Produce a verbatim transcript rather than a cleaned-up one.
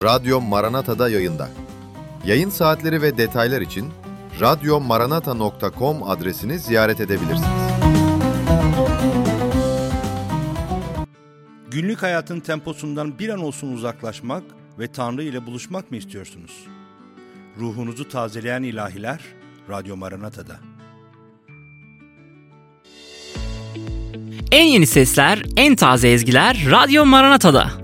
Radyo Maranata'da yayında. Yayın saatleri ve detaylar için radyo maranata nokta com adresini ziyaret edebilirsiniz. Günlük hayatın temposundan bir an olsun uzaklaşmak ve Tanrı ile buluşmak mı istiyorsunuz? Ruhunuzu tazeleyen ilahiler Radyo Maranata'da. En yeni sesler, en taze ezgiler Radyo Maranata'da.